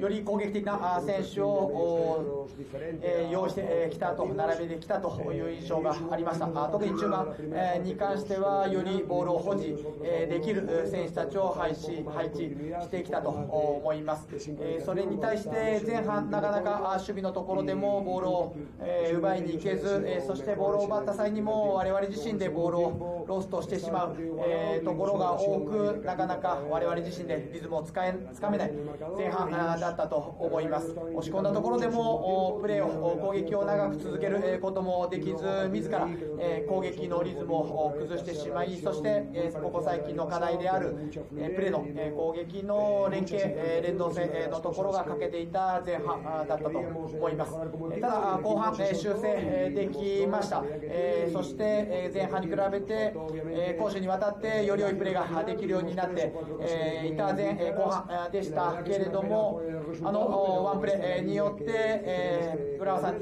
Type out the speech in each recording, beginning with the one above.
より攻撃的な選手を用意してきたと、並べてきたという印象がありました。特に中盤に関してはよりボールを保持できる選手たちを配置してきたと思います。それに対して前半なかなか守備のところでもボールを奪いに行けず、そしてボールを奪った際にも我々自身でボールをロストしてしまうところが多く、なかなか我々自身でリズムをつかめない前半だったと思います。押し込んだところでもプレーを攻撃を長く続けることもできず、自ら攻撃のリズムを崩してしまい、そしてここ最近の課題であるプレーの攻撃の連携連動性のところが欠けていた前半だったと思います。ただ後半修正できました。そして前半に比べて攻守にわたってより良いプレーができるようになっていた後半でしたけれども、ワンプレーによって浦和さん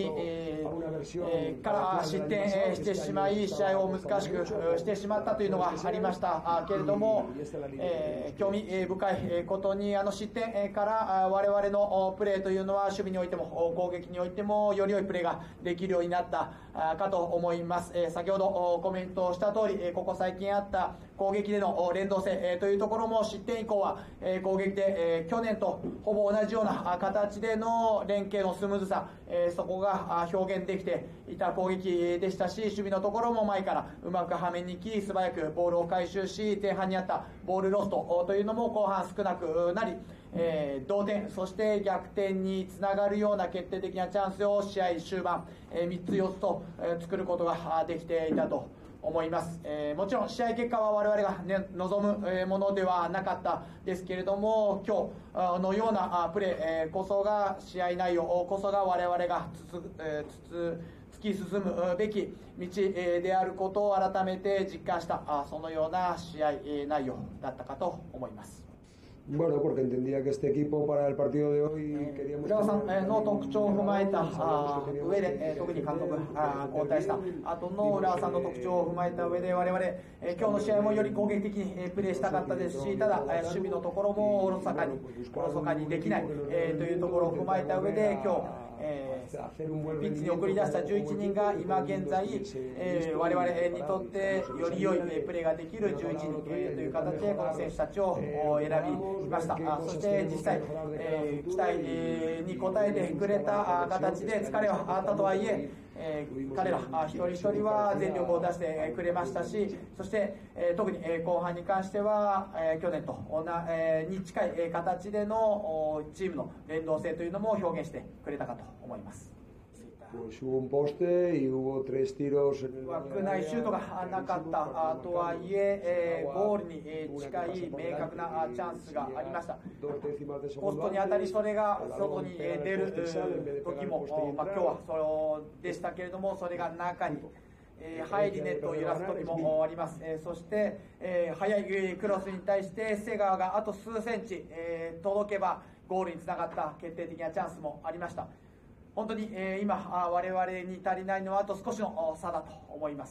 から失点してしまい、試合を難しくしてしまったというのがありましたけれども、興味深いことに失点から我々のプレーというのは守備においても攻撃においてもより良いプレーができるようになったかと思います。先ほどコメントした通り、ここ最近あった攻撃での連動性というところも失点以降は攻撃で去年とほぼ同じような形での連携のスムーズさ、そこが表現できていた攻撃でしたし、守備のところも前からうまくはめに行き素早くボールを回収し、前半にあったボールロストというのも後半少なくなり、同点そして逆転につながるような決定的なチャンスを試合終盤3つ4つと作ることができていたと思います。もちろん試合結果は我々が、望むものではなかったですけれども、今日のようなプレーこそが、試合内容こそが我々が突き進むべき道であることを改めて実感した、そのような試合内容だったかと思います。 Bueno, porque entendía que este equipo para el partido de hoy queríamos... 浦和さんの特徴を踏まえた上で、特に監督交代した後の浦和さんの特徴を踏まえた上で、我々今日の試合もより攻撃的にプレーしたかったですし、ただ守備のところもおろそかにできないというところを踏まえた上で、今日ピッチに送り出した11人が今現在、我々にとってより良いプレーができる11人という形でこの選手たちを選びました。そして実際期待に応えてくれた形で疲れはあったとはいえ、彼ら一人一人は全力を出してくれましたし、そして特に後半に関しては去年とに近い形でのチームの連動性というのも表現してくれたかと思います。 Pues hubo un poste y hubo 3 tiros en el... 枠内シュートがなかったとはいえ、ゴールに近い明確なチャンスがありました。ポストに当たり、それが外に出る時も、今日はそうでしたけれども、それが中に入りネットを揺らす時もあります。そして速いクロスに対して瀬川があと数センチ届けばゴールにつながった決定的なチャンスもありました。本当に今我々に足りないのはあと少しの差だと思います。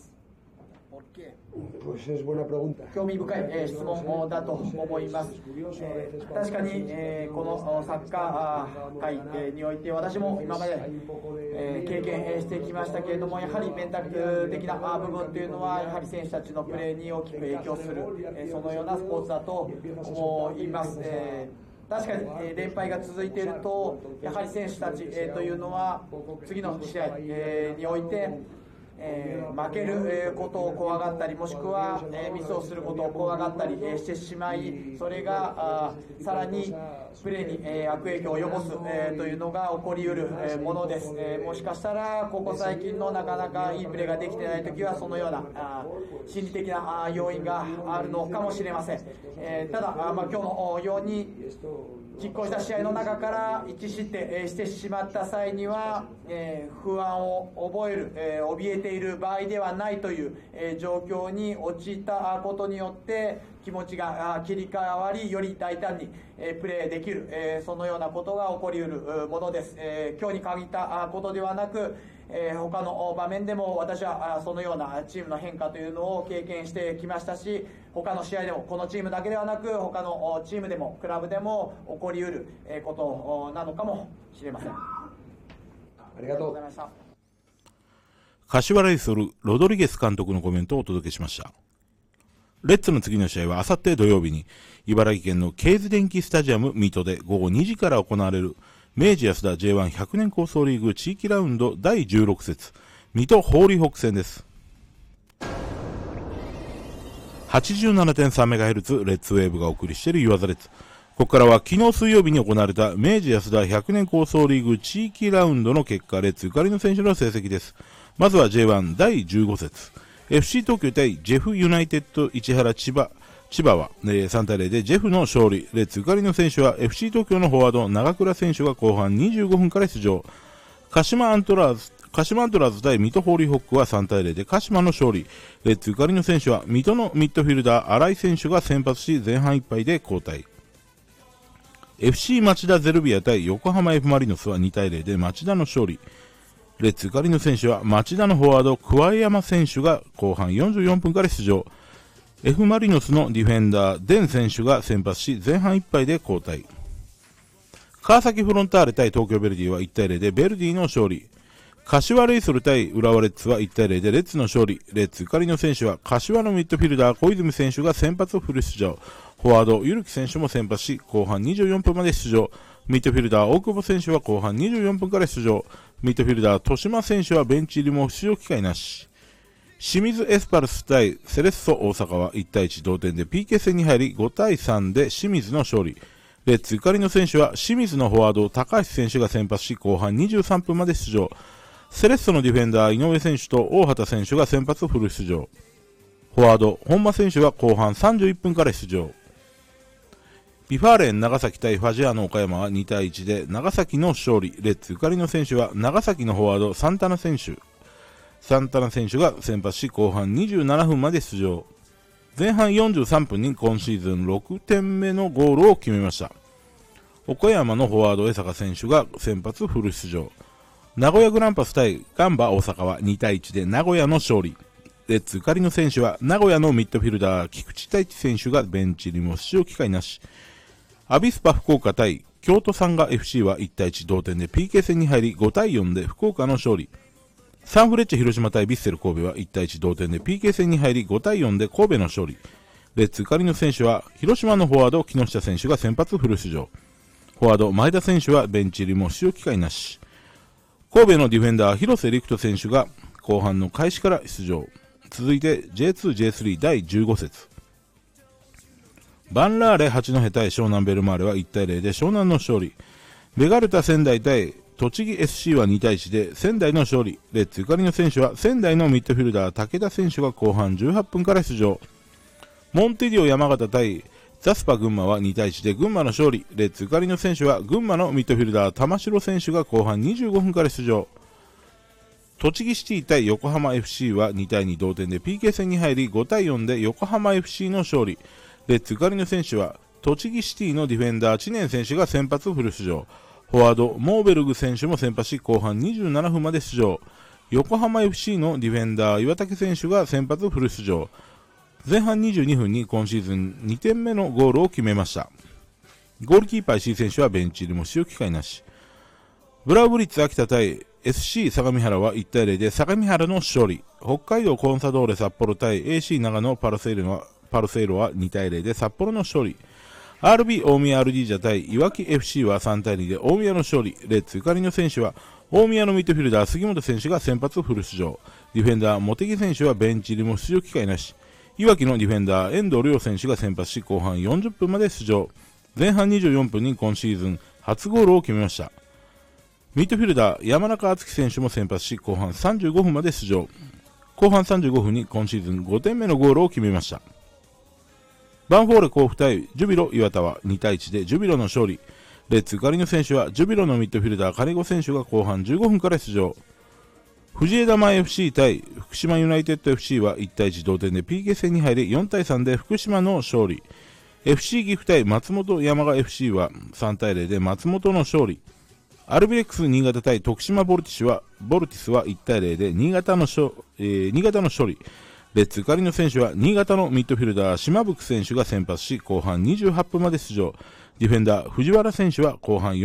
Pues es buena pregunta. 興味深い質問だと思います。確かにこのサッカー界において私も今まで経験してきましたけれども、やはりメンタル的な部分というのはやはり選手たちのプレーに大きく影響する、そのようなスポーツだと思います。確かに連敗が続いていると、やはり選手たちというのは次の試合において負けることを怖がったり、もしくはミスをすることを怖がったりしてしまい、それがさらにプレーに悪影響を及ぼすというのが起こりうるものです。もしかしたらここ最近のなかなかいいプレーができていないときは、そのような心理的な要因があるのかもしれません。ただ今日のように拮抗した試合の中から1失点してしまった際には不安を覚える、怯えている場合ではないという状況に陥ったことによって、 気持ちが切り替わり、より大胆にプレーできる、そのようなことが起こりうるものです。今日に限ったことではなく、他の場面でも私はそのようなチームの変化というのを経験してきましたし、他の試合でも、このチームだけではなく他のチームでもクラブでも起こりうることなのかもしれません。 ありがとうございました。 柏レイソルロドリゲス監督のコメントをお届けしました。レッツの次の試合はあさって土曜日に茨城県のケーズ電機スタジアム水戸で午後2時から行われる明治安田 J1100 年構想リーグ地域ラウンド第16節水戸ホーリーホック戦です。 87.3MHz レッツウェーブがお送りしているユアザレッツ。ここからは昨日水曜日に行われた明治安田100年構想リーグ地域ラウンドの結果、レッツゆかりの選手の成績です。まずは J1 第15節 FC 東京対ジェフユナイテッド市原千葉は、3対0でジェフの勝利。レッツゆかりの選手は FC 東京のフォワード長倉選手が後半25分から出場。鹿島アントラーズ対水戸ホーリーホックは3対0で鹿島の勝利。レッツゆかりの選手は水戸のミッドフィルダー新井選手が先発し前半いっぱいで交代。FC 町田ゼルビア対横浜 F マリノスは2対0で町田の勝利。レッツゆかりの選手は町田のフォワード桑山選手が後半44分から出場。F マリノスのディフェンダーデン選手が先発し前半いっぱいで交代。川崎フロンターレ対東京ベルディは1対0でベルディの勝利。柏レイソル対浦和レッズは1対0でレッズの勝利。レッツゆかりの選手は柏のミッドフィルダー小泉選手が先発フル出場。フォワードゆるき選手も先発し後半24分まで出場。ミッドフィルダー大久保選手は後半24分から出場。ミッドフィルダー豊島選手はベンチ入りも出場機会なし。清水エスパルス対セレッソ大阪は1対1同点で PK 戦に入り5対3で清水の勝利。レッツゆかりの選手は清水のフォワード高橋選手が先発し後半23分まで出場。セレッソのディフェンダー井上選手と大畑選手が先発フル出場。フォワード本間選手は後半31分から出場。ビファーレン長崎対ファジアーノ岡山は2対1で長崎の勝利。レッツゆかりの選手は長崎のフォワードサンタナ選手が先発し後半27分まで出場。前半43分に今シーズン6点目のゴールを決めました。岡山のフォワード江坂選手が先発フル出場。名古屋グランパス対ガンバ大阪は2対1で名古屋の勝利。レッツゆかりの選手は名古屋のミッドフィルダー菊池太一選手がベンチにも出場機会なし。アビスパ福岡対京都サンガ FC は1対1同点で PK 戦に入り5対4で福岡の勝利。サンフレッチェ広島対ヴィッセル神戸は1対1同点で PK 戦に入り5対4で神戸の勝利。レッツゆかりの選手は広島のフォワード木下選手が先発フル出場。フォワード前田選手はベンチ入りも出場機会なし。神戸のディフェンダー広瀬陸斗選手が後半の開始から出場。続いて J2、J3 第15節バンラーレ八戸対湘南ベルマーレは1対0で湘南の勝利。ベガルタ仙台対栃木 SC は2対1で仙台の勝利。レッツゆかりの選手は仙台のミッドフィルダー武田選手が後半18分から出場。モンテディオ山形対ザスパ群馬は2対1で群馬の勝利。レッツゆかりの選手は群馬のミッドフィルダー玉城選手が後半25分から出場。栃木シティ対横浜 FC は2対2同点で PK 戦に入り5対4で横浜 FC の勝利。レッツゆかりの選手は栃木シティのディフェンダー知念選手が先発フル出場。フォワードモーベルグ選手も先発し後半27分まで出場。横浜 FC のディフェンダー岩竹選手が先発フル出場。前半22分に今シーズン2点目のゴールを決めました。ゴールキーパー石井選手はベンチ入りも使用機会なし。ブラウブリッツ秋田対 SC 相模原は1対0で相模原の勝利。北海道コンサドーレ札幌対 AC 長野パルセイロは2対0で札幌の勝利。RB 大宮アルディージャ対いわき FC は3対2で大宮の勝利。レッツゆかりの選手は大宮のミッドフィルダー杉本選手が先発フル出場。ディフェンダー茂木選手はベンチ入りも出場機会なし。いわきのディフェンダー遠藤亮選手が先発し後半40分まで出場。前半24分に今シーズン初ゴールを決めました。ミッドフィルダー山中敦樹選手も先発し後半35分まで出場。後半35分に今シーズン5点目のゴールを決めました。バンフォーレ甲府対ジュビロ磐田は2対1でジュビロの勝利。レッツゆかりの選手はジュビロのミッドフィルダー金子選手が後半15分から出場。 藤枝前 FC 対福島ユナイテッド FC は1対1同点で PK 戦に入り4対3で福島の勝利。FC 岐阜対松本山雅 FC は3対0で松本の勝利。アルビレックス新潟対徳島ボルティスは1対0で新潟の勝利。レッツゆかりの選手は新潟のミッドフィルダー島吹選手が先発し、後半28分まで出場。ディフェンダー藤原選手は後半